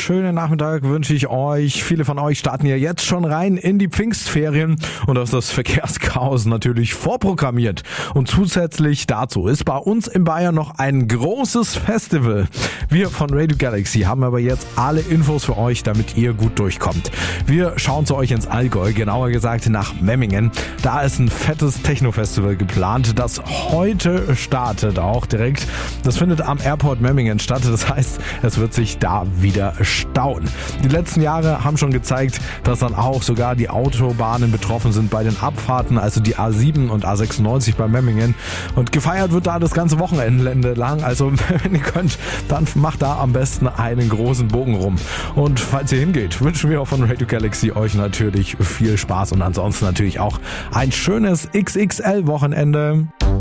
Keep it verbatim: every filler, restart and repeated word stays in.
schönen Nachmittag wünsche ich euch. Viele von euch starten ja jetzt schon rein in die Pfingstferien und da ist das Verkehrschaos natürlich vorprogrammiert. Und zusätzlich dazu ist bei uns in Bayern noch ein großes Festival. Wir von Radio Galaxy haben aber jetzt alle Infos für euch, damit ihr gut durchkommt. Wir schauen zu euch ins Allgäu, genauer gesagt nach Memmingen. Da ist ein fettes Techno-Festival geplant, das heute startet auch direkt. Das findet am Airport Memmingen statt. Das heißt, es wird sich da wieder stauen. Die letzten Jahre haben schon gezeigt, dass dann auch sogar die Autobahnen betroffen sind bei den Abfahrten, also die A sieben und A sechsundneunzig bei Memmingen. Und gefeiert wird da das ganze Wochenende lang. Also wenn ihr könnt, dann macht da am besten einen großen Bogen rum. Und falls ihr hingeht, wünschen wir auch von Radio Galaxy euch natürlich viel Spaß und ansonsten natürlich auch ein schönes X X L-Wochenende.